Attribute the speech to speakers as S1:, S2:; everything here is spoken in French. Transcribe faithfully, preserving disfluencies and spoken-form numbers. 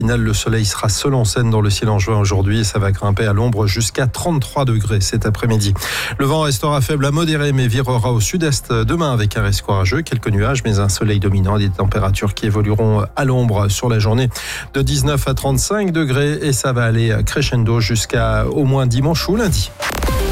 S1: Le soleil sera seul en scène dans le ciel angevin aujourd'hui et ça va grimper à l'ombre jusqu'à trente-trois degrés cet après-midi. Le vent restera faible à modéré mais virera au sud-est demain avec un risque orageux. Quelques nuages mais un soleil dominant et des températures qui évolueront à l'ombre sur la journée de dix-neuf à trente-cinq degrés et ça va aller crescendo jusqu'à au moins dimanche ou lundi.